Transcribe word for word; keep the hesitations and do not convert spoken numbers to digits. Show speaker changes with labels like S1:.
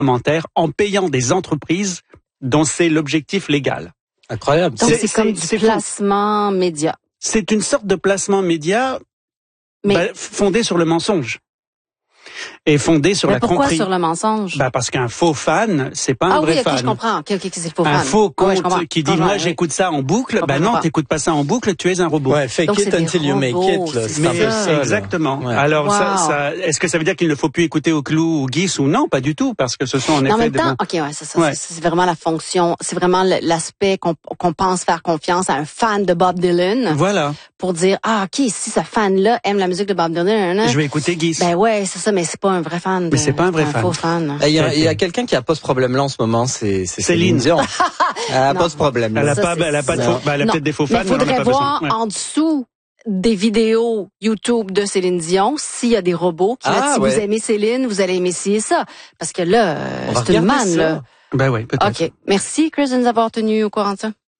S1: commentaires en payant des entreprises dont c'est l'objectif légal.
S2: Incroyable.
S3: Donc,
S1: C'est-
S3: c'est, comme
S1: c'est-
S3: du
S1: c'est
S3: placement média.
S1: C'est une sorte de placement média
S3: Mais,
S1: bah, fondé sur le mensonge et fondé sur
S3: mais
S1: la
S3: pourquoi
S1: tromperie.
S3: sur le mensonge?
S1: Bah parce qu'un faux fan, c'est pas un
S3: ah
S1: vrai
S3: oui, ok,
S1: fan.
S3: je comprends. Ok, ok, c'est le faux
S1: Un
S3: fan.
S1: faux
S3: Ouais,
S1: compte
S3: je comprends.
S1: qui dit
S3: Je comprends,
S1: moi
S3: oui.
S1: j'écoute ça en boucle.
S3: Je
S1: Bah
S3: comprends
S1: non,
S3: pas.
S1: t'écoutes pas ça en boucle, tu es un robot.
S2: Ouais, fake
S3: Donc,
S2: it
S3: c'est des
S2: until you make
S3: robots,
S2: it. Là,
S3: c'est
S2: c'est un
S1: Mais
S2: peu
S3: ça.
S2: ça, là.
S1: exactement.
S2: Ouais.
S1: Alors
S3: Wow.
S1: ça, ça, est-ce que ça veut dire qu'il ne faut plus écouter au clou ou Guiss ou non? Pas du tout, parce que ce sont en
S3: Mais en
S1: effet
S3: même
S1: des
S3: temps,
S1: bons-
S3: ok, ouais, c'est ça.
S1: Ouais.
S3: C'est, c'est vraiment la fonction, c'est vraiment le- l'aspect qu'on, qu'on pense faire confiance à un fan de Bob Dylan
S1: Voilà.
S3: pour dire ah ok, si ce fan-là aime la musique de Bob Dylan, hein,
S1: Je vais écouter Guiss.
S3: ben ouais, c'est ça, mais c'est pas un vrai fan.
S1: Mais c'est pas un vrai fan.
S3: faux fan.
S2: Il y a, il y a quelqu'un qui a pas ce problème-là en ce moment, c'est, c'est
S1: Céline.
S2: Céline Dion. Elle a
S3: Non.
S2: pas ce problème-là.
S1: Elle a
S3: Ça,
S1: pas,
S3: c'est-
S1: elle a pas de
S2: c'est-
S1: faux, bah, elle a
S3: Non.
S1: peut-être des faux fans,
S3: Mais il
S1: mais on en a
S3: faudrait
S1: pas
S3: voir
S1: besoin. Ouais.
S3: en dessous des vidéos YouTube de Céline Dion s'il y a des robots qui
S2: Ah,
S3: mettent, si
S2: ouais.
S3: vous aimez Céline, vous allez aimer ci et ça. Parce que là, euh,
S2: On va
S3: c'est une
S2: regarder
S3: manne,
S2: ça.
S3: là.
S1: Ben oui, peut-être.
S3: OK. Merci, Chris, de nous avoir tenus au courant de ça.